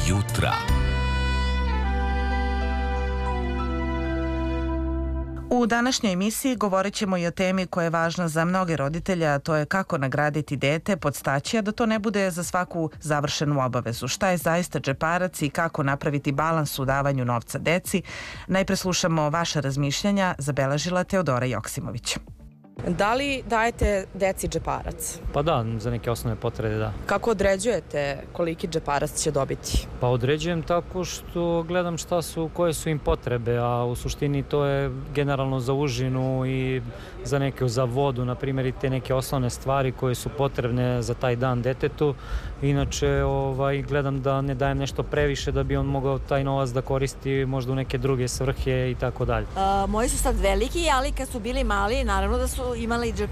jutra. U današnjoj emisiji govorit ćemo i o temi koja je važna za mnoge roditelje, a to je kako nagraditi dete, podstaći, a da to ne bude za svaku završenu obavezu. Šta je zaista džeparac i kako napraviti balans u davanju novca deci? Najpre slušamo vaša razmišljanja, zabeležila Teodora Joksimović. Da li dajete deci džeparac? Pa da, za neke osnovne potrebe da. Kako određujete koliki džeparac će dobiti? Pa određujem tako što gledam koje su im potrebe, a u suštini to je generalno za užinu i za vodu, na primjer, i te neke osnovne stvari koje su potrebne za taj dan detetu. Inače, gledam da ne dajem nešto previše da bi on mogao taj novac da koristi možda u neke druge svrhe i tako dalje. Moji su sad veliki, ali kad su bili mali, naravno da su imali